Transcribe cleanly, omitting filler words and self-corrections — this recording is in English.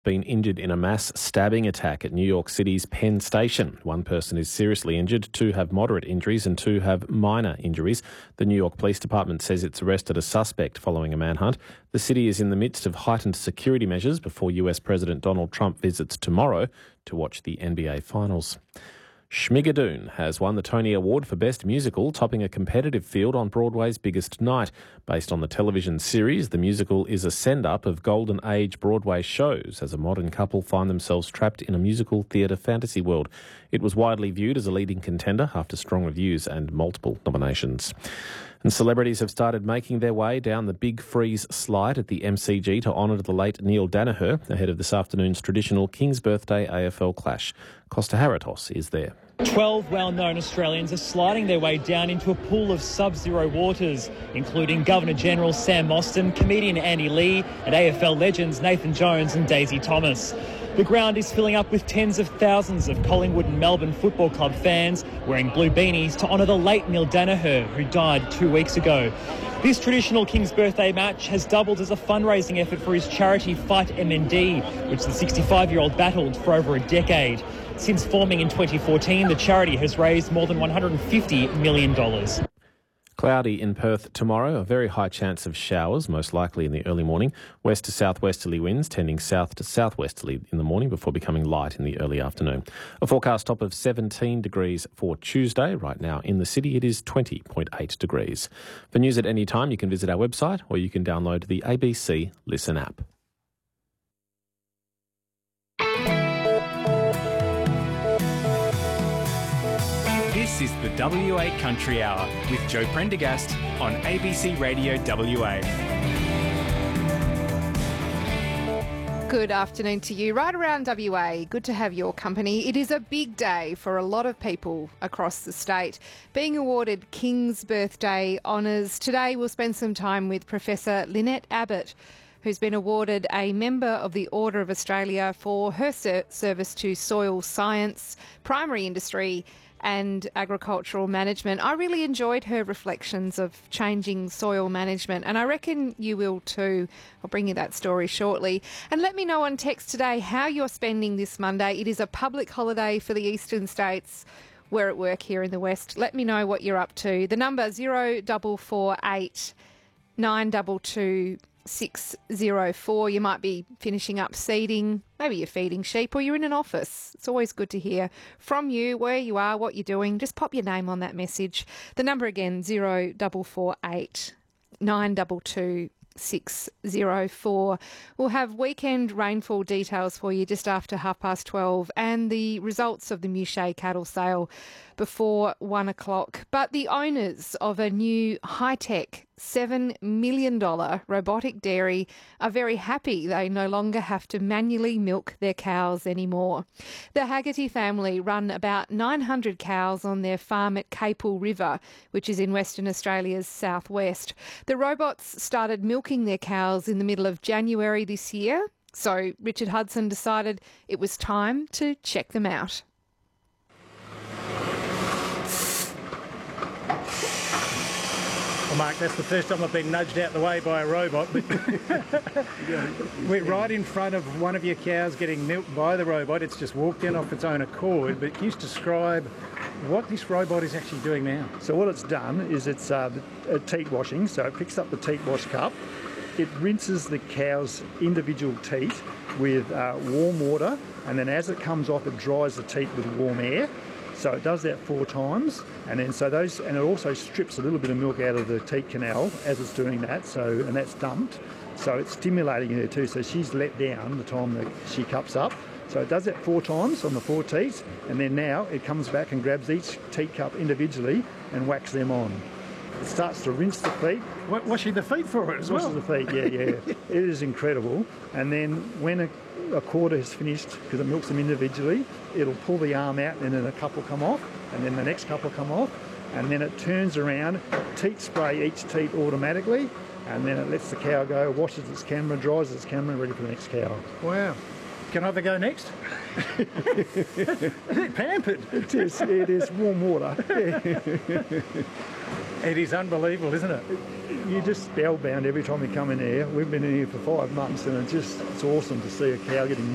been injured in a mass stabbing attack at New York City's Penn Station. One person is seriously injured, 2 have moderate injuries and 2 have minor injuries. The New York Police Department says it's arrested a suspect following a manhunt. The city is in the midst of heightened security measures before US President Donald Trump visits tomorrow to watch the NBA Finals. Schmigadoon has won the Tony Award for Best Musical, topping a competitive field on Broadway's biggest night. Based on the television series, the musical is a send-up of Golden Age Broadway shows as a modern couple find themselves trapped in a musical theatre fantasy world. It was widely viewed as a leading contender after strong reviews and multiple nominations. And celebrities have started making their way down the Big Freeze slide at the MCG to honour the late Neil Daniher ahead of this afternoon's traditional King's Birthday AFL clash. Costa Haratos is there. 12 well-known Australians are sliding their way down into a pool of sub-zero waters, including Governor-General Sam Mostyn, comedian Andy Lee and AFL legends Nathan Jones and Daisy Thomas. The ground is filling up with tens of thousands of Collingwood and Melbourne Football Club fans wearing blue beanies to honour the late Neil Daniher, who died 2 weeks ago. This traditional King's Birthday match has doubled as a fundraising effort for his charity Fight MND, which the 65-year-old battled for over a decade. Since forming in 2014, the charity has raised more than $150 million. Cloudy in Perth tomorrow, a very high chance of showers, most likely in the early morning. West to southwesterly winds tending south to southwesterly in the morning before becoming light in the early afternoon. A forecast top of 17 degrees for Tuesday. Right now in the city it is 20.8 degrees. For news at any time, you can visit our website or you can download the ABC Listen app. This is the WA Country Hour with Joe Prendergast on ABC Radio WA. Good afternoon to you. Right around WA, good to have your company. It is a big day for a lot of people across the state. Being awarded King's Birthday honours, today we'll spend some time with Professor Lynette Abbott, who's been awarded a Member of the Order of Australia for her service to soil science, primary industry and agricultural management. I really enjoyed her reflections of changing soil management, and I reckon you will too. I'll bring you that story shortly. And let me know on text today how you're spending this Monday. It is a public holiday for the eastern states. We're at work here in the west. Let me know what you're up to. The number 0448 922 604. You might be finishing up seeding, maybe you're feeding sheep, or you're in an office. It's always good to hear from you, where you are, what you're doing. Just pop your name on that message. The number again, 0448 922 604. We'll have weekend rainfall details for you just after 12:30 and the results of the Muchet cattle sale before 1 o'clock. But the owners of a new high-tech $7 million robotic dairy are very happy they no longer have to manually milk their cows anymore. The Haggerty family run about 900 cows on their farm at Capel River, which is in Western Australia's southwest. The robots started milking their cows in the middle of January this year, so Richard Hudson decided it was time to check them out. Well, Mark, that's the first time I've been nudged out the way by a robot. We're right in front of one of your cows getting milked by the robot. It's just walked in off its own accord. But can you describe what this robot is actually doing now? So what it's done is it's teat washing. So it picks up the teat wash cup. It rinses the cow's individual teat with warm water, and then as it comes off, it dries the teat with warm air. So it does that 4 times, and then and it also strips a little bit of milk out of the teat canal as it's doing that. And that's dumped. So it's stimulating her too. So she's let down the time that she cups up. So it does that 4 times on the 4 teats, and then now it comes back and grabs each teat cup individually and whacks them on. It starts to rinse the feet. Washing the feet for it as well. Washes the feet, yeah. It is incredible. And then when a quarter is finished, because it milks them individually, it'll pull the arm out, and then a couple come off, and then the next couple come off, and then it turns around, teat spray each teat automatically, and then it lets the cow go, washes its camera, dries its camera, ready for the next cow. Wow. Can I have a go next? They're pampered. It is warm water. It is unbelievable, isn't it? You're just spellbound every time you come in here. We've been in here for 5 months, and it's awesome to see a cow getting